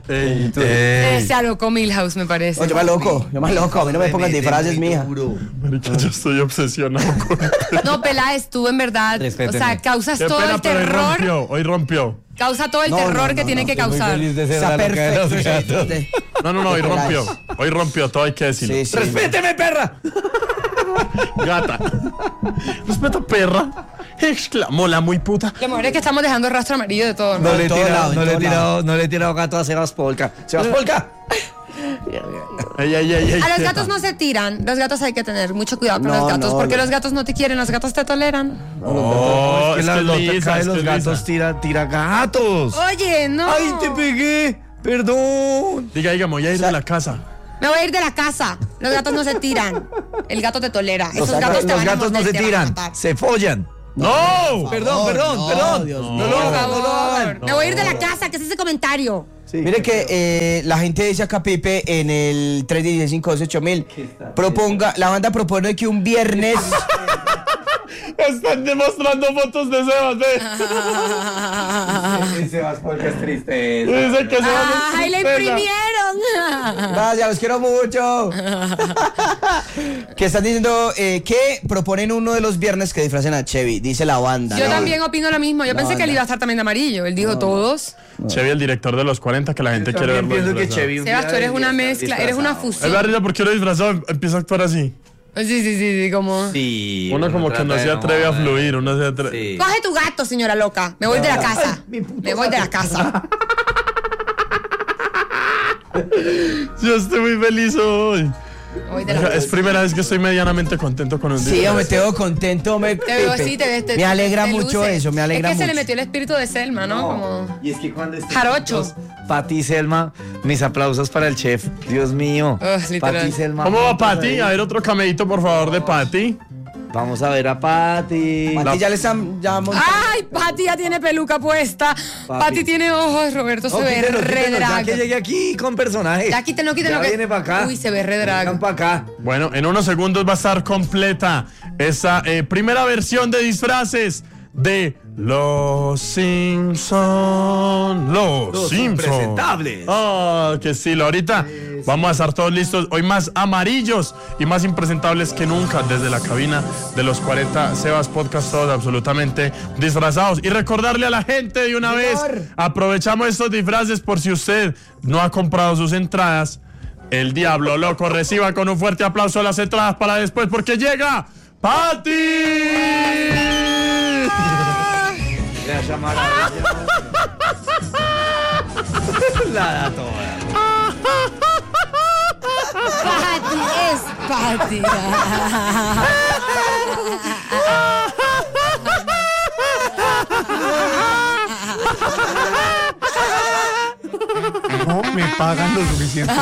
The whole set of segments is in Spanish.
Se alocó Milhouse, me parece. Yo más loco. A mí no me pongan disfraces, mija. Marica, yo estoy obsesionado con No, Peláez, tú en verdad, Respétenme. o sea, causas Qué todo pena, el pero terror. hoy rompió. Causa todo el terror que tiene que causar. Está perfecto. No, hoy rompió, todo hay que decirlo. Sí, sí. ¡Respéteme, perra! Gata. Respeta, perra. Exclamó la muy puta. Lo mejor es que estamos dejando rastro amarillo de todo, ¿no? No le he todo tirado, lado, no le he tirado gato a Sebas Polka. ¡Sebas Polka! A los gatos no se tiran. Los gatos hay que tener mucho cuidado con No, los gatos. no, porque no. los gatos no te quieren, los gatos te toleran. Oh, Es que la es loca lisa, de es los que gatos lisa. tira gatos. Oye, no. ¡Ay, te pegué! ¡Perdón! Diga, me voy a ir de la casa. Me voy a ir de la casa. Los gatos no se tiran. El gato te tolera. Esos gatos te Los van a gatos no morder, se te van a tiran, matar. se follan. ¡No! Perdón. Dios No mío. lo Por hagan, no lo favor. hagan. Me voy a ir de la casa. ¿Qué es ese comentario? Mire que la gente dice acá, Pipe, en el 316-528-1000, la banda propone que un viernes... Están demostrando fotos de Sebas, Sebas Polka es triste. Dice que Sebas ¡Ay, la imprimieron! Gracias, los quiero mucho. Que están diciendo que proponen uno de los viernes que disfracen a Chevy, dice la banda. Yo ¿no? también opino lo mismo. Yo pensé que él iba a estar también de amarillo. Él dijo todos. Chevy, el director de los 40, que la gente quiere verlo Pienso que disfrazado. Chevy un Sebas, día tú eres una debería mezcla, estar eres una disfrazado. Es fusión. la risa porque uno disfrazado empieza a actuar así. Sí, como... Sí, Uno como que no se atreve a fluir, uno se atreve. Sí. Coge tu gato, señora loca. Me voy de la casa. Me voy de la casa. Yo estoy muy feliz hoy. Me voy de la casa. Es primera vez que estoy medianamente contento con un Sí, disfraz. yo me tengo contento, Te veo así, te ves. Me alegra te mucho luces. eso, me alegra Es que mucho. se le metió el espíritu de Selma, ¿no? Como... Y es que cuando estén Jarocho. juntos, Pati y Selma, mis aplausos para el chef. Dios mío. Literal. Pati y Selma. ¿Cómo va juntos Pati? ahí. A ver, otro camellito, por favor, de Pati. Vamos a ver a Pati. Pati ya le están ya montando. ¡Ay! Pati ya tiene peluca puesta. Pati tiene ojos. Roberto se ve Quítenlo, re quítenlo, ya drag. que llegué aquí con personajes. Ya quítenlo. Ya viene para acá. Uy, se ve re drag. Vengan para acá. Bueno, en unos segundos va a estar completa esa primera versión de disfraces de Los Simpson. Los Simpson. impresentables. Ah, qué estilo. Ahorita vamos a estar todos listos. Hoy más amarillos y más impresentables que nunca desde la cabina de los 40 Sebas Podcast, todos absolutamente disfrazados. Y recordarle a la gente de una vez, aprovechamos estos disfraces por si usted no ha comprado sus entradas. El Diablo Loco reciba con un fuerte aplauso las entradas para después porque llega Pati. Gracias, maravilla. La da toda. Pati es Pati. No me pagan lo suficiente.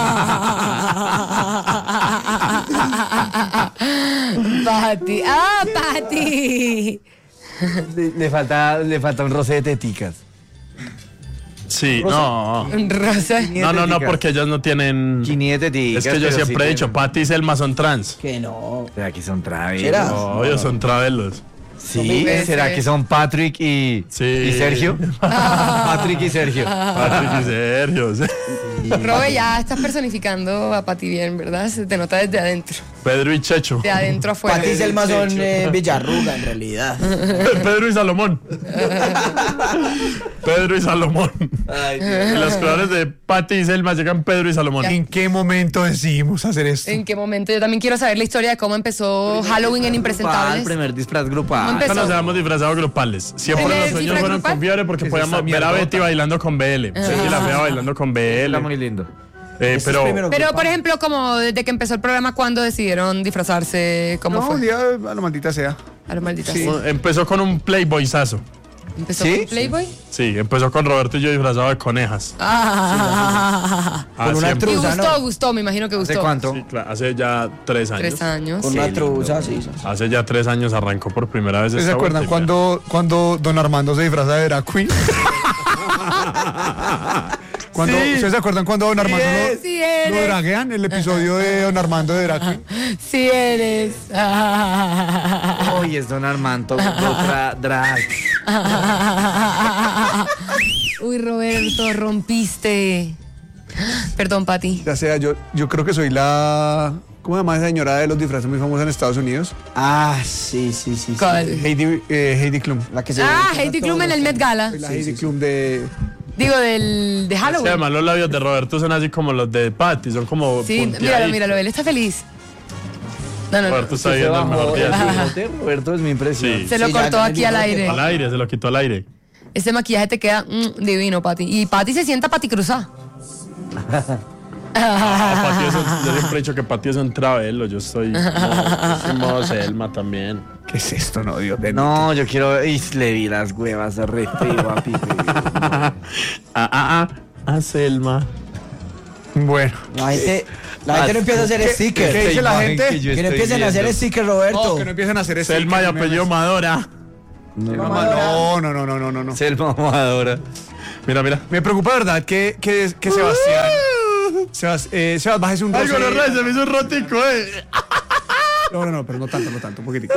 Pati. ¡Ah, Pati! Le falta un roce de teticas. Sí, no. Rosa. No, porque ellos no tienen. 500 teticas. Es que yo pero siempre he sí dicho, tienen- Pati y Selma son trans. Que no. ¿Será que son travelos? ¿Será? No, ellos son travelos. Sí, Puede ¿será ser. que son Patrick y Sergio? Patrick y Sergio. Patrick y Sergio. Sí. Robe, ya estás personificando a Pati bien, ¿verdad? Se te nota desde adentro. Pedro y Checho. De adentro afuera. Pati y Selma son Villarruga, en realidad. Pedro y Salomón. Pedro y Salomón. Ay, Y los colores de Pati y Selma llegan Pedro y Salomón. ¿En qué momento decidimos hacer esto? ¿En qué momento? Yo también quiero saber la historia de cómo empezó Halloween en El Impresentables. primer disfraz grupal. ¿Cómo empezó? Nos habíamos disfrazado grupales. Siempre ¿En el los sueños disfraz fueron grupal? con fiebre porque ¿Qué es podíamos esta ver a mierdota? Betty bailando con BL. Betty la fea bailando con BL. Está muy lindo. Pero Pero, por ejemplo, como desde que empezó el programa, ¿cuándo decidieron disfrazarse? ¿Cómo No, un fue? día a la maldita sea. A los malditas. Sí. empezó con un playboyzazo. ¿Empezó ¿Sí? con Playboy? Sí, empezó con Roberto y yo disfrazado de conejas. Ah, Con una siempre. y truza, gustó, ¿no? gustó, me imagino que gustó. ¿Hace cuánto? Sí, claro, hace ya 3 años. 3 años. Con una truza, sí. Hace ya 3 años arrancó por primera vez. ¿Se esta acuerdan vuelta y cuando don Armando se disfraza de drag queen? ¿Ustedes se acuerdan cuando don Armando Sí lo eres. draguean? El episodio de don Armando de drag queen. Sí eres. Hoy es don Armando drag. Uy, Roberto, rompiste. Perdón, Pati. Ya sea, yo creo que soy la... ¿Cómo se llama esa señora de los disfraces muy famosa en Estados Unidos? Ah, sí. ¿Cuál? Heidi Klum. La que se Heidi Klum en el Met Gala. Soy la Heidi Klum de... Digo, de Halloween. Además, los labios de Roberto son así como los de Patty, son como Sí, punteaditos. míralo, él está feliz. No. Roberto está viendo el mejor día. Roberto es mi impresión. Sí. Se lo Sí, cortó ya aquí al aire. Al aire, se lo quitó al aire. Ese maquillaje te queda divino, Pati. Y Pati se sienta Pati cruzada. Patty yo siempre he dicho que Patty es un travelo. Yo soy modo Selma también. ¿Qué es esto? No, Dios de mí. No, yo quiero... Y le vi las huevas de re feo a Pipe. Selma. Bueno. La gente no empieza a hacer stickers. ¿Qué dice la gente? Que no empiecen a hacer stickers, Roberto. No, que no empiecen a hacer eso. Selma y apellido Madora. No. Selma Amadora. Mira. Me preocupa, ¿verdad? Que Sebastián... Sebas, bájese un Ay, roce. se me hizo un rotico, No, pero no tanto, un poquitico.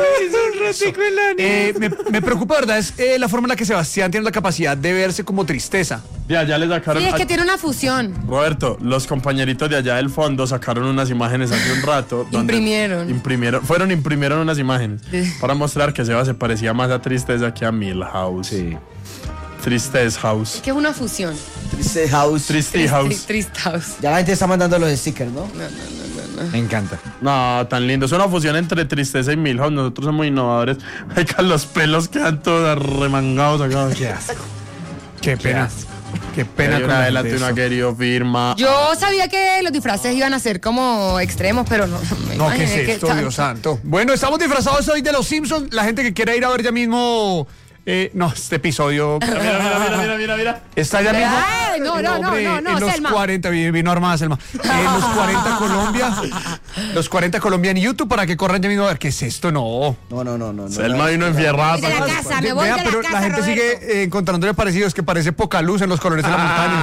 Me preocupa, ¿verdad? Es la forma en la que Sebastián tiene la capacidad de verse como tristeza. Ya le sacaron. Sí, es que tiene una fusión. Roberto, los compañeritos de allá del fondo sacaron unas imágenes hace un rato. Imprimieron unas imágenes para mostrar que Seba se parecía más a Tristeza que a Milhouse. Sí. Tristeza House. Es que es una fusión. Triste House. Triste House. Triste House. Ya la gente está mandando los stickers, ¿no? Me encanta. No, tan lindo. Es una fusión entre Tristeza y Milhouse. Nosotros somos innovadores. Ay, que los pelos quedan todos remangados acá. Qué asco. Qué pena. Qué pena. Una de la tuna querido firma. Yo sabía que los disfraces iban a ser como extremos, pero no me No, ¿qué imaginé es que esto, tanto. Dios santo? Bueno, estamos disfrazados hoy de los Simpsons. La gente que quiera ir a ver ya mismo... este episodio Mira. está ya mismo. Ay, no, en los Selma. 40, vino armada Selma. Los 40 Colombia. Los 40 Colombia en YouTube para que corran ya mismo a ver qué es esto. No. No. Selma vino enfierrada. De la casa, me voy Vea, de la pero casa, la gente Roberto. sigue encontrándole parecidos, que parece poca luz en los colores de la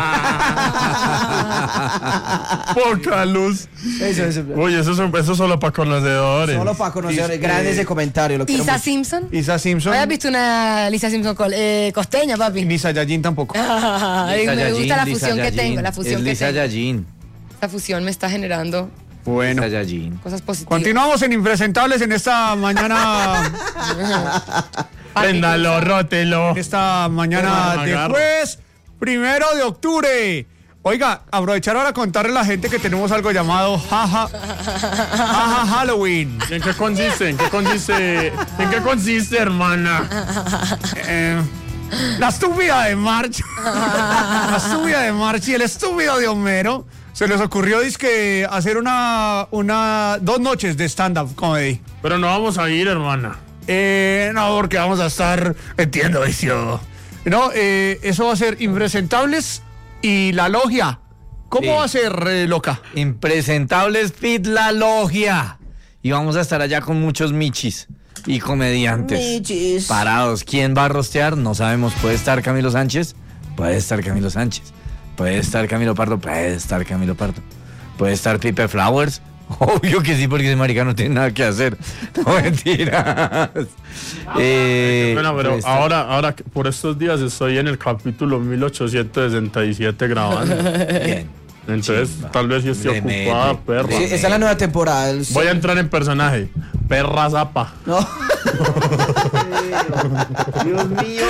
montaña. Poca luz. Eso. Uy, eso es solo para conocedores. Solo para conocer. Grande ese comentario. Lo quiero Isa mucho. Simpson. Isa Simpson. ¿Habías visto una Lisa Simpson costeña, papi? Ni Saiyajin tampoco. Ay, me gusta la fusión que tengo, la fusión que Lisa tengo. Yajin. Esta fusión me está generando Bueno. Lisa Yajin. cosas positivas. Continuamos en Impresentables en esta mañana. Préndalo, rótelo. Esta mañana de Agarra. jueves 1 de octubre. Oiga, aprovechar ahora contarle a la gente que tenemos algo llamado Jaja Halloween. ¿Y en qué consiste? ¿En qué consiste, hermana? La estúpida de March. La estúpida de March y el estúpido de Homero. Se les ocurrió dizque hacer dos noches de stand-up comedy. Pero no vamos a ir, hermana. No, porque vamos a estar metiendo vicio. No, eso va a ser Impresentables y La Logia. ¿Cómo Sí. va a ser, loca? Impresentables Fit La Logia. Y vamos a estar allá con muchos michis y comediantes. Michis. Parados. ¿Quién va a rostear? No sabemos. ¿Puede estar Camilo Sánchez? Puede estar Camilo Sánchez. Puede estar Camilo Pardo. Puede estar Camilo Pardo. Puede estar Pipe Flowers. Obvio que sí, porque ese marica no tiene nada que hacer. No, mentiras. Bueno, pero puede estar- ahora por estos días estoy en el capítulo 1867 grabando. Bien. Entonces, tal vez yo esté Le ocupada, mete. perra. Sí, esta es la nueva temporada. Voy a entrar en personaje. Perra zapa. No. Dios mío,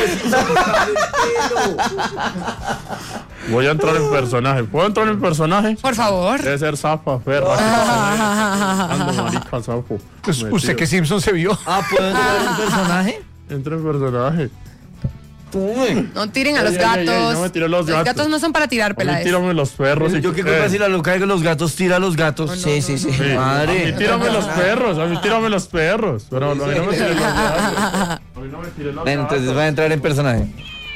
Voy a entrar en personaje. ¿Puedo entrar en personaje? Por favor. Debe ser zapa, perra. Ando marica, sapo. Pues, ¿usted qué Simpson se vio? ¿puedo entrar en personaje? Entra en personaje. No tiren a los Ay, ay, ay, gatos. no me tire los Los gatos. gatos no son para tirar, A mí peláez. tírame los perros. Yo qué culpa si la loca de que los gatos tira a los gatos. Sí. Sí. Madre. A mí tírame los perros. A mí tírame los perros. Pero a mí no me tires los gatos. A mí no me tires los Ven, entonces gatos. va a entrar en personaje.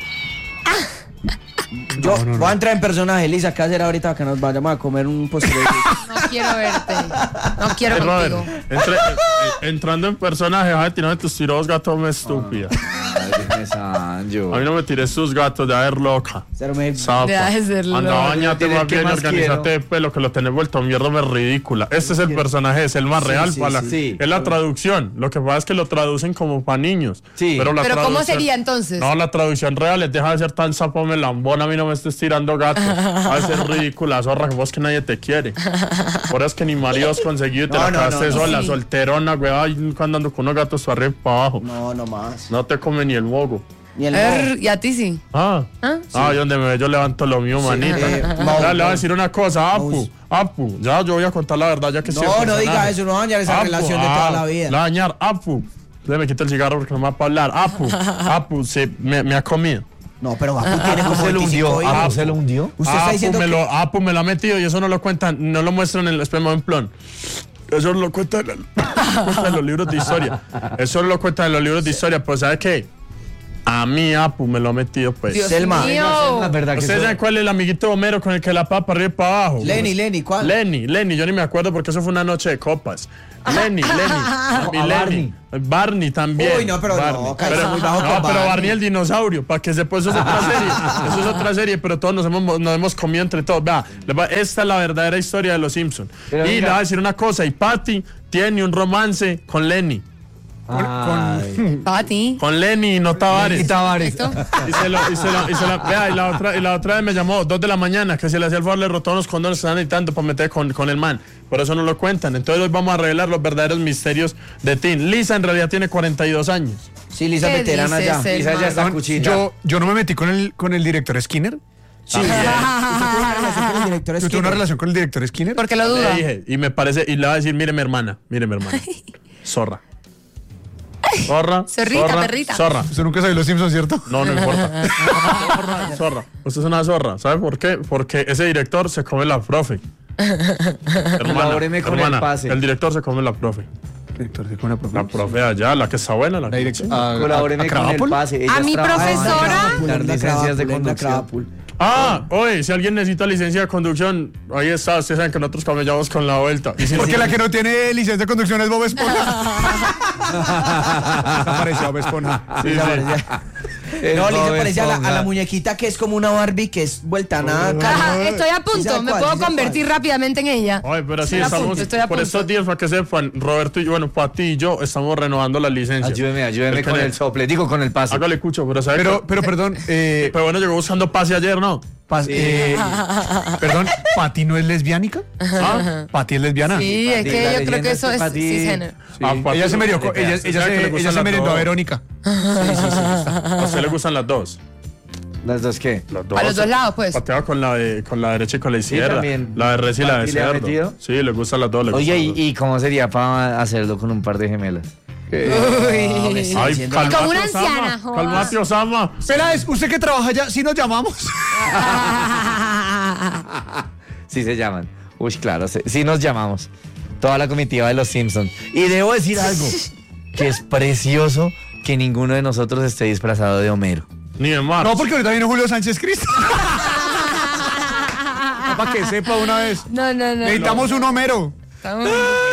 Yo voy a entrar en personaje, Lisa. ¿Qué hacer ahorita que nos vayamos a comer un postre? No quiero verte. No quiero Ay, Robert, contigo. entrando en personaje, vas a tirarme tus tiros gatos, me estúpida. Sancho. A mí no me tires sus gatos de haber loca. Cero me... Zapa. Deja de ser Anda, loca. bañate Tiene más que bien y más organízate de pelo, que lo tenés vuelto mierda me ridícula. Este es el personaje, es el más real sí, para la, sí. es la traducción. Lo que pasa es que lo traducen como para niños. Sí. Pero ¿cómo sería entonces? No, la traducción real es deja de ser tan sapo melambón, a mí no me estés tirando gatos. A ser ridícula, zorra, que vos que nadie te quiere. Por eso es que ni marido has conseguido y te la quedaste sola, sí. solterona, güey, ay, andando con unos gatos para arriba y para abajo. No más. No te come ni el mogo. Ni el Y a ti sí. Y donde me ve yo levanto lo mío, manita. Ya, le voy a decir una cosa, Apu, ya yo voy a contar la verdad, ya que no diga eso, no va a dañar esa relación de toda la vida. La dañar, Apu. Me quito el cigarro porque no me va para hablar. Apu, sí, me ha comido. No, pero Apu tiene como 25 hijos. ¿Apu se lo hundió? Usted está diciendo que... Apu me lo ha metido y eso no lo cuentan, no lo muestran en el espejo en plan. Eso lo cuentan en los libros de historia. Eso lo cuentan en los libros de historia, pues ¿sabe qué? A mí Apu me lo ha metido, pues. Dios Selma. mío. La verdad que ¿Ustedes eso- saben cuál es el amiguito de Homero con el que la papa para arriba y para abajo? Lenny, ¿cuál? Lenny, yo ni me acuerdo porque eso fue una noche de copas. Lenny. Barney también. Uy, no, pero no, Barney. cállese muy bajo con pero Barney. Barney el dinosaurio, para que sepa, eso es otra serie. Eso es otra serie, pero todos nos hemos comido entre todos. Vea, esta es la verdadera historia de los Simpsons. Pero Y venga. le voy a decir una cosa, y Patty tiene un romance con Lenny. Pati. Con Lenny y no Tavares. ¿Esto? Vea, y la otra vez me llamó 2 de la mañana que se le hacía el favor, le rotó unos condones que estaban necesitando para meter con el man. Por eso no lo cuentan. Entonces hoy vamos a revelar los verdaderos misterios de Tin. Lisa en realidad tiene 42 años. Sí, Lisa ¿Qué veterana dices, ya. Selma? Lisa ya está cuchilla. Yo no me metí con el director Skinner. Sí, ¿Usted tuvo una relación con el director ¿Tú tuviste una Skinner? relación con el director Skinner? Porque lo duda. Le dije, y me parece, y le va a decir, mire mi hermana. Zorra. Zorrita, perrita. Zorra. Usted nunca sabe los Simpsons, ¿cierto? No importa. Zorra. Usted es una zorra. ¿Sabe por qué? Porque ese director se come la profe. Colabóreme con el pase. El director se come la profe. Director, ¿sí, con la La profe allá, la que está buena. La que dirección. Colabóreme con el pase. A mi profesora. Dar licencias de conducción. Oye, si alguien necesita licencia de conducción, ahí está. Ustedes saben que nosotros camellamos con la vuelta. Y si Porque la que no tiene licencia de conducción es Bob Esponja. Desapareció Bob Esponja. Sí. No, Lisa parece a la muñequita que es como una Barbie que es vuelta a nada. Ajá, estoy a ¿Sí punto. sabe Me cuál? puedo ¿Sí sabe convertir cuál? rápidamente en ella. Oye, pero sí, Estoy a por punto. estos días, para que sepan, Roberto y yo, bueno, Pati y yo, estamos renovando la licencia. Ayúdeme con el sople. Digo, con el pase. Hágale cucho, pero ¿sabe qué? Pero perdón, Pero bueno, llegó buscando pase ayer, ¿no? perdón, ¿Pati no es lesbiánica? ¿Pati es lesbiana? Sí, es Pati, que la yo creo leyenda que eso es Pati. cisgénero. Sí. Pati, Ella se merió, ¿sabe que le ella gustan se las merendó a dos? Verónica. ¿A usted le gustan las dos? ¿Las dos qué? Las dos. A los dos lados, pues. Pateaba con la derecha y con la izquierda. también. La de res y la de ¿Pati le ha cerdo. metido? Sí, le gustan las dos. le Oye, gustan las ¿y cómo sería para hacerlo con un par de gemelas? Uy. dos. Ay, diciendo- calmate, Como una Osama. anciana, joda. Calmate, Osama. Peláez, usted que trabaja allá, ¿sí nos llamamos? Sí se llaman. Uy, claro, sí nos llamamos. Toda la comitiva de los Simpsons. Y debo decir algo, que es precioso que ninguno de nosotros esté disfrazado de Homero. Ni de Marx. No, porque ahorita viene Julio Sánchez Cristo. Para que sepa una vez. No. Necesitamos un Homero. Estamos-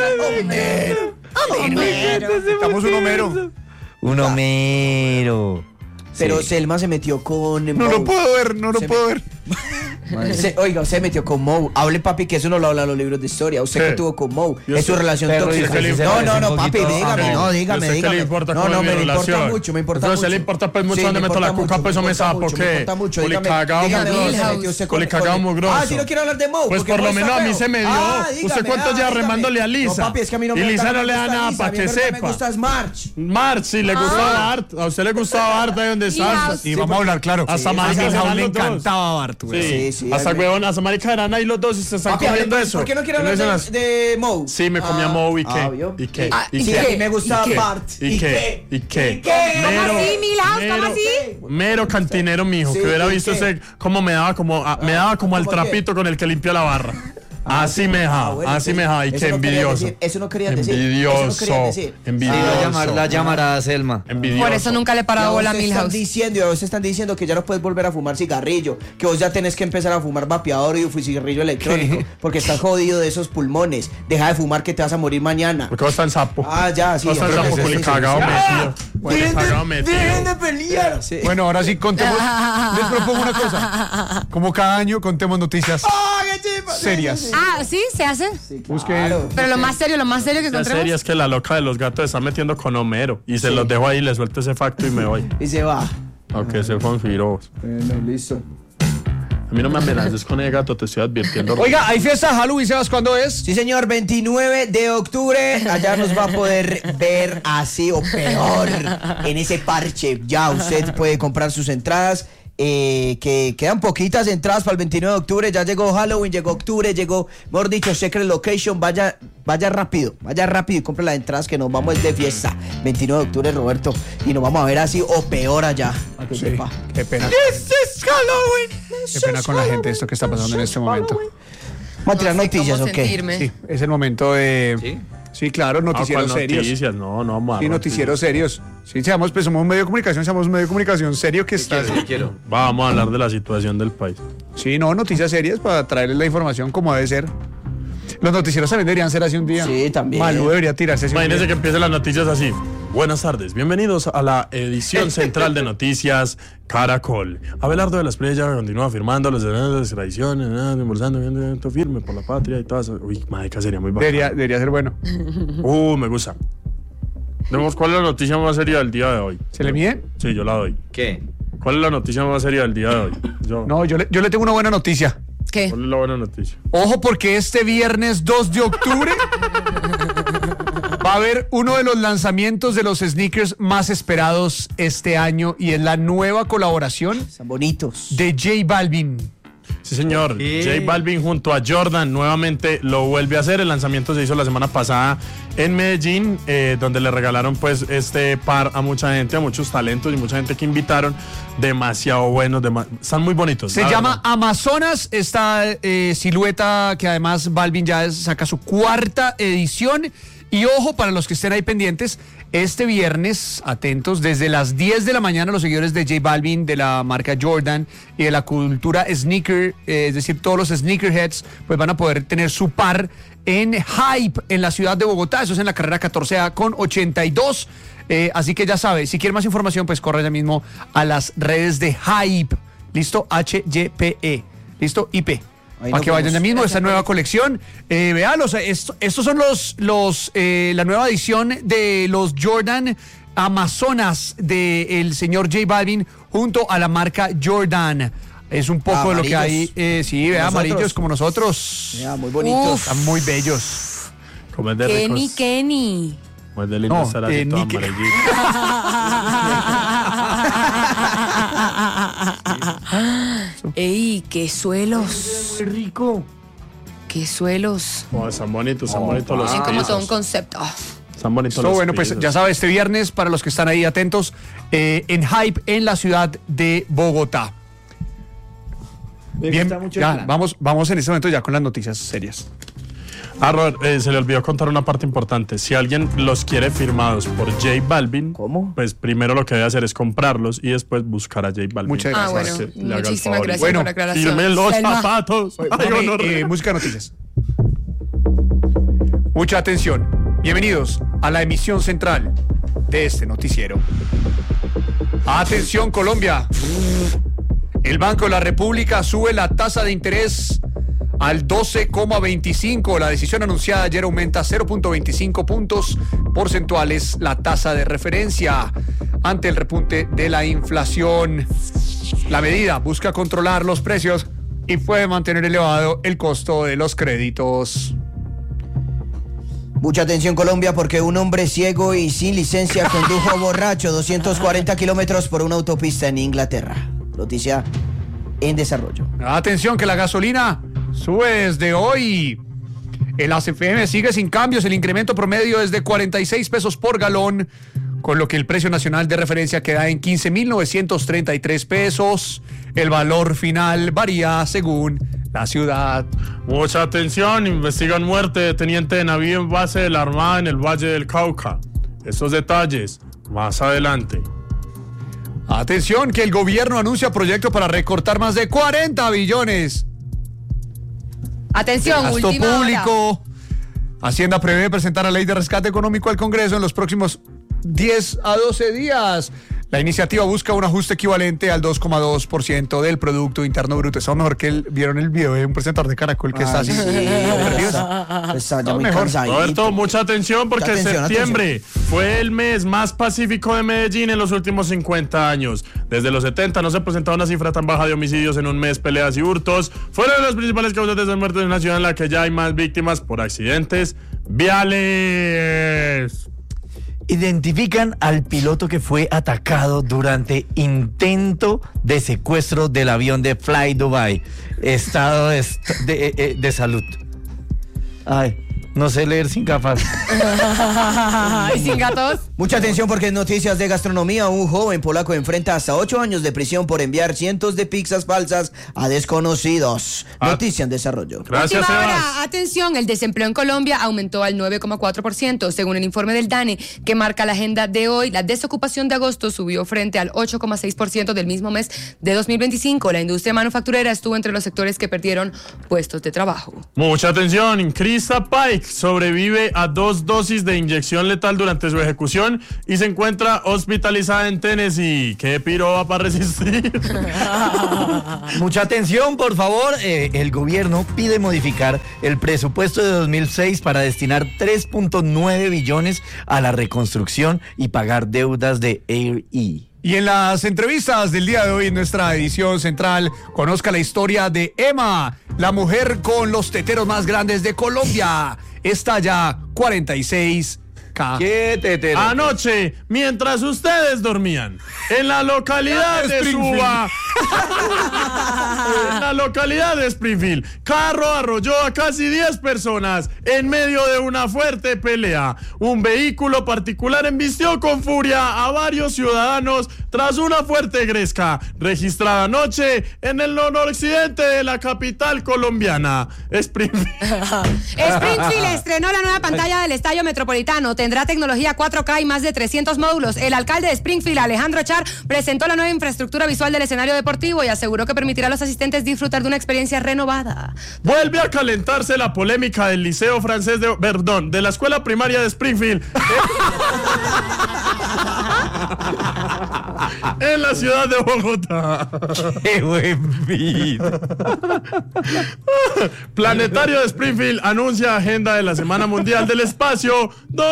Necesitamos un Homero. Un Homero. Pero Sí. Selma se metió con No Moe. lo puedo ver, no lo Se puedo ver. Oiga, se metió con Moe. Hable, papi, que eso no lo hablan los libros de historia. Usted ¿Qué? que tuvo con Moe. Yo Es su sé, relación pero tóxica. dice que le No, parece no, un papi, poquito dígame, a no, Yo dígame, sé que dígame. le importa No, cómo no, es mi me importa relación. mucho, me importa Entonces, mucho. le importa, pues, mucho Sí, dónde me meto la importa cuca, mucho, pues, me o me importa sapo, mucho, ¿qué? me importa mucho, Coli dígame, cagao dígame dónde se Milhouse. metió usted Coli con- cagao mugroso. Ah, ¿sí no quiere hablar de Moe? Pues Porque por lo Moe menos está a mí feo. se me dio. Dígame, ¿Usted cuántos días dígame. remándole a Lisa? No, papi, es que a mí no Y me Lisa gusta, no me le da gusta nada Lisa, para a mí que en verdad sepa. Me gusta es March. Marx, sí, le gustaba Bart. A usted le gustaba Bart ahí donde estás. Milhouse. Y vamos a hablar claro. Hasta a Milhouse Milhouse eran le los dos. encantaba a Bart, güey. Sí, hasta ahí- huevón, hasta marica eran ahí los dos y se están Papi, comiendo hable, eso. ¿por qué no quiere Y no hablar dicen de Moe? Sí, me comía Moe y qué. ¿vio? ¿Y qué? Ah, ¿Y ¿y qué? qué? A mí me gusta ¿Y qué? Bart. ¿Y qué? ¿Y qué? ¿Cómo así, Milhouse? ¿Cómo así? Mero cantinero, mijo, Sí, que hubiera ¿y visto qué? ese cómo me daba como al ¿cómo trapito con el que limpia la barra. Así me ja, y Eso qué no querían envidioso. decir, eso no querían decir. Eso no querían decir. Envidioso. La llamará a Selma. Envidioso. Por eso nunca le he parado bola a Milhouse. Y a vos están diciendo que ya no puedes volver a fumar cigarrillo, que vos ya tenés que empezar a fumar vapeador y cigarrillo electrónico, porque estás jodido de esos pulmones. Deja de fumar que te vas a morir mañana. Porque vos estás en sapo. Ah, ya, sí. Vos estás en sapo con el cagado metido. Dejen de pelear. Sí. Bueno, ahora sí, contemos. Les propongo una cosa. Como cada año, contemos noticias serias. Ah, ¿sí? ¿Se hace? Busquen. Pero lo más serio que La encontremos. serie es que la loca de los gatos está metiendo con Homero y se los dejo ahí, le suelto ese facto y me voy. Y se va. Aunque se fue firos. Bueno, listo. A mí no me amenaces con el gato, te estoy advirtiendo. Oiga, ¿hay fiesta de Halloween, Sebas? ¿Cuándo es? Sí, señor, 29 de octubre. Allá nos va a poder ver así o peor en ese parche. Ya usted puede comprar sus entradas. Que quedan poquitas entradas para el 29 de octubre. Ya llegó Halloween, llegó octubre, llegó, mejor dicho, Secret Location. Vaya rápido y compre las entradas que nos vamos de fiesta. 29 de octubre, Roberto. Y nos vamos a ver así o peor allá. Para que sepa. Qué pena. This is Halloween. Qué pena con la gente esto que está pasando en este momento. Vamos a tirar No sé noticias, cómo ¿ok? sentirme. Sí, es el momento de... ¿Sí? Sí, claro, noticieros serios. Noticias, no vamos a Sí, dar noticieros serios. Sí, somos un medio de comunicación serio que está... Quiero. Vamos a hablar de la situación del país. Sí, no, noticias serias para traerles la información como debe ser. Los noticieros también deberían ser así un día. Sí, también. Malú debería tirarse así un Imagínense que día. empiecen las noticias así. Buenas tardes, bienvenidos a la edición central de noticias Caracol. Abelardo de la Espriella continúa afirmando los derechos de extradición, impulsando un firme por la patria y todo eso. Uy, marica, sería muy bacano. Debería ser bueno. Me gusta. Vemos cuál es la noticia más seria del día de hoy. ¿Se le mide? Sí, yo la doy. ¿Qué? ¿Cuál es la noticia más seria del día de hoy? No, yo le tengo una buena noticia. ¿Qué? ¿Cuál es la buena noticia? Ojo, porque este viernes 2 de octubre va a haber uno de los lanzamientos de los sneakers más esperados este año y es la nueva colaboración Están bonitos. de J Balvin. Sí, señor. ¿Qué? J Balvin junto a Jordan nuevamente lo vuelve a hacer. El lanzamiento se hizo la semana pasada en Medellín, donde le regalaron pues este par a mucha gente, a muchos talentos y mucha gente que invitaron. Demasiado buenos, están muy bonitos. Se llama Amazonas, esta silueta que además Balvin ya saca su 4ª edición. Y ojo, para los que estén ahí pendientes, este viernes, atentos, desde las 10 de la mañana los seguidores de J Balvin, de la marca Jordan y de la cultura sneaker, es decir, todos los sneakerheads, pues van a poder tener su par en Hype, en la ciudad de Bogotá. Eso es en la carrera 14A con 82. Así que ya sabe, si quiere más información, pues corre ya mismo a las redes de Hype. ¿Listo? HYPE. ¿Listo? IP. Para que vayan ya mismo esta nueva colección. Vean, estos son la nueva edición de los Jordan Amazonas del señor J Balvin junto a la marca Jordan. Es un poco de lo que hay. Sí, vea, amarillos como nosotros. Ya, muy bonitos. Están muy bellos. Como es de ricos. Kenny. Como es de lindo No, estar así todo Nick. amarillito. ¡Ey, qué suelos! ¡Qué rico! ¡Qué suelos! Oh, están bonitos los Tienen como todo un pisos. concepto. Están bonitos Esto, los bueno, pues pisos. ya sabe, este viernes, para los que están ahí atentos, en Hype en la ciudad de Bogotá. Bien, ya, vamos en este momento ya con las noticias serias. Robert, se le olvidó contar una parte importante. Si alguien los quiere firmados por J Balvin, ¿Cómo? pues primero lo que debe hacer es comprarlos y después buscar a J Balvin. Muchas Ah, gracias. bueno, Que le haga el muchísimas favor. gracias Bueno, por la aclaración. Firme los Selma. zapatos. Ay, Póngame, gonorrea. música noticias. Mucha atención. Bienvenidos a la emisión central de este noticiero. Atención, Colombia. El Banco de la República sube la tasa de interés al 12,25. La decisión anunciada ayer aumenta 0,25 puntos porcentuales la tasa de referencia ante el repunte de la inflación. La medida busca controlar los precios y puede mantener elevado el costo de los créditos. Mucha atención, Colombia, porque un hombre ciego y sin licencia condujo borracho 240 kilómetros por una autopista en Inglaterra. Noticia en desarrollo. Atención que la gasolina sube desde hoy. El ACFM sigue sin cambios. El incremento promedio es de 46 pesos por galón, con lo que el precio nacional de referencia queda en 15.933 pesos. El valor final varía según la ciudad. Mucha atención, investigan muerte de teniente de navío en base de la Armada en el Valle del Cauca. Estos detalles más adelante. Atención, que el gobierno anuncia proyecto para recortar más de 40 billones. Atención, Gasto última hora. público. Hacienda prevé presentar la ley de rescate económico al Congreso en los próximos 10 a 12 días. La iniciativa busca un ajuste equivalente al 2,2% del Producto Interno Bruto. Eso mejor que vieron el video de un presentador de Caracol que está así. Está ya muy mejor. cansadito. Roberto, mucha atención porque Mucha atención, septiembre fue el mes más pacífico de Medellín en los últimos 50 años. Desde los 70 no se presentaba una cifra tan baja de homicidios en un mes, peleas y hurtos. Fueron las principales causas de esas muertes en una ciudad en la que ya hay más víctimas por accidentes viales. Identifican al piloto que fue atacado durante intento de secuestro del avión de Fly Dubai. Estado de salud. Ay, no sé leer sin gafas. ¿Y sin gatos? Mucha atención porque en noticias de gastronomía, un joven polaco enfrenta hasta 8 años de prisión por enviar cientos de pizzas falsas a desconocidos. Noticia en desarrollo. Gracias, Última Sebas. hora. Atención, el desempleo en Colombia aumentó al 9,4%. Según el informe del DANE, que marca la agenda de hoy, la desocupación de agosto subió frente al 8,6% del mismo mes de 2025. La industria manufacturera estuvo entre los sectores que perdieron puestos de trabajo. Mucha atención, Krista Pike sobrevive a 2 dosis de inyección letal durante su ejecución y se encuentra hospitalizada en Tennessee. ¿Qué piro va para resistir? Mucha atención, por favor. El gobierno pide modificar el presupuesto de 2006 para destinar 3.9 billones a la reconstrucción y pagar deudas de Air E. Y en las entrevistas del día de hoy en nuestra edición central, conozca la historia de Emma, la mujer con los teteros más grandes de Colombia. Está ya 46K. ¿Qué tetero? Anoche, mientras ustedes dormían, en la localidad de Suba, en la localidad de Springfield, carro arrolló a casi 10 personas en medio de una fuerte pelea. Un vehículo particular embistió con furia a varios ciudadanos tras una fuerte gresca registrada anoche en el noroccidente de la capital colombiana, Springfield. Springfield estrenó la nueva pantalla del Estadio Metropolitano. Tendrá tecnología 4K y más de 300 módulos. El alcalde de Springfield, Alejandro Char, presentó la nueva infraestructura visual del escenario deportivo y aseguró que permitirá a los asistentes disfrutar de una experiencia renovada. Vuelve a calentarse la polémica del liceo francés de la escuela primaria de Springfield. En la ciudad de Bogotá. ¡Qué buen video! Planetario de Springfield anuncia agenda de la Semana Mundial del Espacio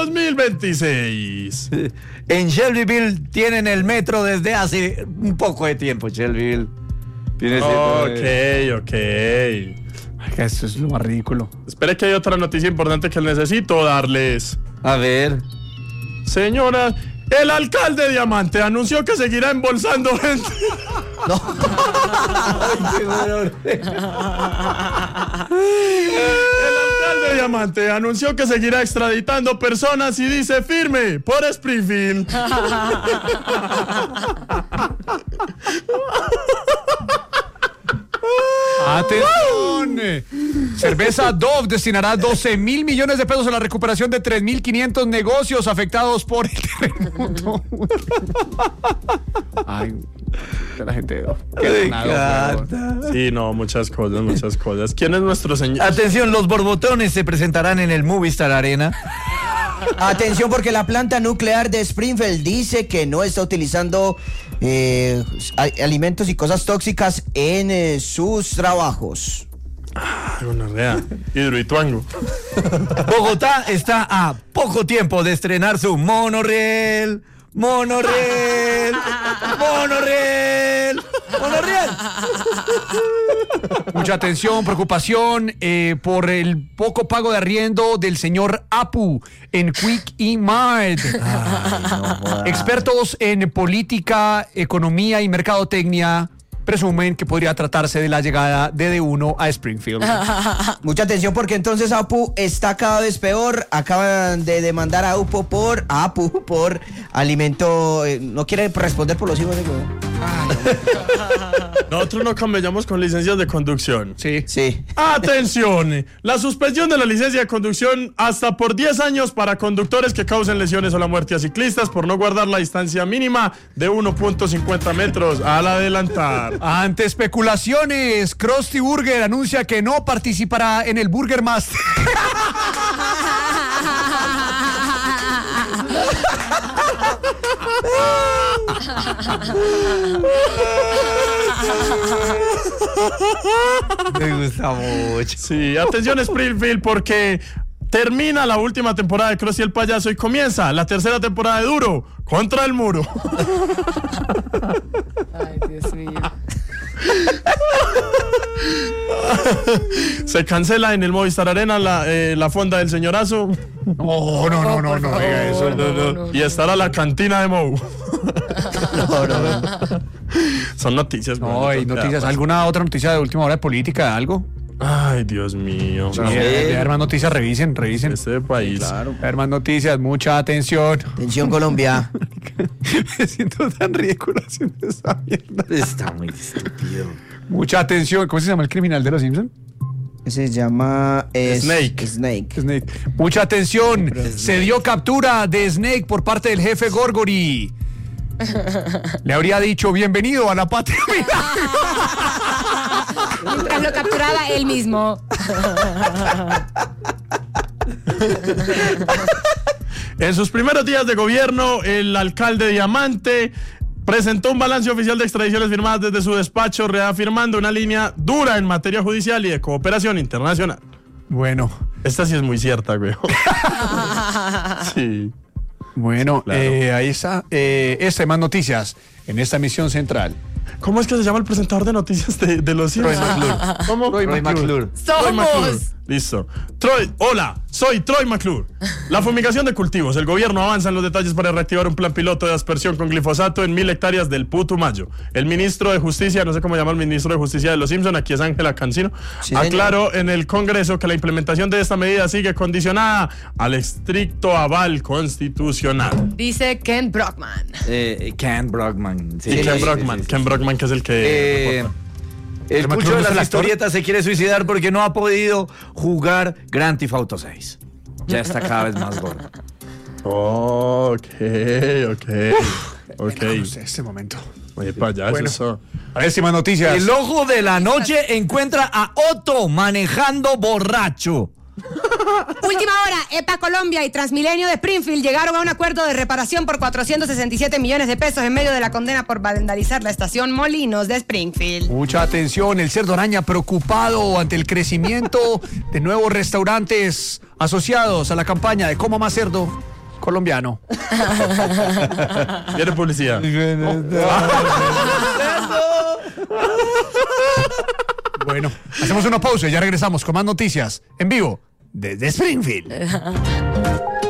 2026. En Shelbyville tienen el metro desde hace un poco de tiempo. Shelbyville tiene Ok. Esto es lo más ridículo. Espere que hay otra noticia importante que necesito darles. A ver. Señora, el alcalde Diamante anunció que seguirá embolsando gente. El alcalde Diamante anunció que seguirá extraditando personas y dice firme por Springfield. ¡Atención! Cerveza Dove destinará 12.000 millones de pesos a la recuperación de 3.500 negocios afectados por el terremoto. Ay, de la gente de Dove. Qué ganado, Sí, no, muchas cosas. ¿Quién es nuestro señor? Atención, los borbotones se presentarán en el Movistar Arena. Atención porque la planta nuclear de Springfield dice que no está utilizando alimentos y cosas tóxicas en sus trabajos. Gonorrea. Hidroituango. Bogotá está a poco tiempo de estrenar su monorriel. Monorriel. Mucha atención, preocupación por el poco pago de arriendo del señor Apu en Quick y Mart. Expertos en política, economía y mercadotecnia presumen que podría tratarse de la llegada de D1 a Springfield. Mucha atención porque entonces Apu está cada vez peor. Acaban de demandar a Apu por alimento. No quiere responder por los hijos de huevo. Nosotros no camellamos con licencias de conducción. Sí. Sí. Atención, la suspensión de la licencia de conducción hasta por 10 años para conductores que causen lesiones o la muerte a ciclistas por no guardar la distancia mínima de 1.50 metros al adelantar. Ante especulaciones, Krusty Burger anuncia que no participará en el Burger Master. Me gusta mucho. Sí, atención Springfield porque termina la última temporada de Krusty el Payaso y comienza la tercera temporada de Duro contra el Muro. Ay, Dios mío. Se cancela en el Movistar Arena la fonda del señorazo No, diga eso. y estará la cantina de Mou. Son noticias. No, hay noticias. ¿Alguna otra noticia de última hora de política? ¿Algo? Ay, Dios mío. Sí, hay más noticias, revisen. Este país. Claro. Hay más noticias, mucha atención. Atención, Colombia. Me siento tan ridículo haciendo esa mierda. Está muy estúpido. Mucha atención. ¿Cómo se llama el criminal de los Simpsons? Se llama Snake. Snake. Mucha atención. Se dio captura de Snake por parte del jefe Gorgory. Le habría dicho bienvenido a la patria. Mientras lo capturaba él mismo. En sus primeros días de gobierno, el alcalde Diamante presentó un balance oficial de extradiciones firmadas desde su despacho, reafirmando una línea dura en materia judicial y de cooperación internacional. Bueno. Esta sí es muy cierta, güey. Sí. Bueno, Claro. ahí está. Esta y más noticias en esta emisión central. ¿Cómo es que se llama el presentador de noticias de los Simpsons? Troy McClure. ¿Cómo? Troy McClure. Troy McClure. ¡Somos! Listo. Hola, soy Troy McClure. La fumigación de cultivos. El gobierno avanza en los detalles para reactivar un plan piloto de aspersión con glifosato en 1.000 hectáreas del Putumayo. El ministro de Justicia, no sé cómo llama el ministro de Justicia de los Simpson, aquí es Ángela Cancino, Sí, aclaró en el Congreso que la implementación de esta medida sigue condicionada al estricto aval constitucional. Dice Ken Brockman. Ken Brockman. Sí, Sí, Ken sí, Brockman, sí, sí, Ken sí. Brockman, que es el que... El McClure cucho no de es el las actor. historietas se quiere suicidar porque no ha podido jugar Grand Theft Auto 6. Ya está cada vez más gordo. Ok. Este momento. Oye, payaso, Bueno. eso. A ver si más noticias. El ojo de la noche encuentra a Otto manejando borracho. Última hora, EPA Colombia y Transmilenio de Springfield llegaron a un acuerdo de reparación por 467 millones de pesos en medio de la condena por vandalizar la estación Molinos de Springfield. Mucha atención, el cerdo araña preocupado ante el crecimiento de nuevos restaurantes asociados a la campaña de Coma Más Cerdo colombiano. Viene publicidad. Bueno, hacemos una pausa y ya regresamos con más noticias en vivo desde Springfield.